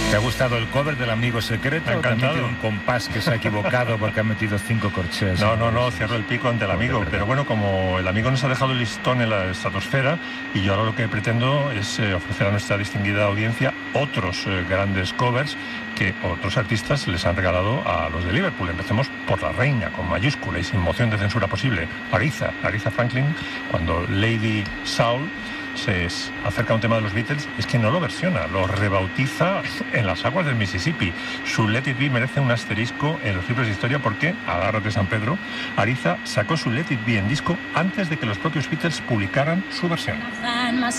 ¿Te ha gustado el cover del Amigo Secreto? Encantado. ¿O te ha metido un compás que se ha equivocado porque ha metido 5 corcheas? No, cierro el pico ante el amigo. Pero bueno, como el amigo nos ha dejado el listón en la estratosfera, y yo ahora lo que pretendo es ofrecer a nuestra distinguida audiencia otros grandes covers que otros artistas les han regalado a los de Liverpool. Empecemos por La Reina, con mayúscula y sin moción de censura posible. Aretha Franklin, cuando Lady Soul se acerca a un tema de los Beatles, es que no lo versiona, lo rebautiza en las aguas del Mississippi. Su Let It Be merece un asterisco en los libros de historia porque, agárrate San Pedro, Aretha sacó su Let It Be en disco antes de que los propios Beatles publicaran su versión.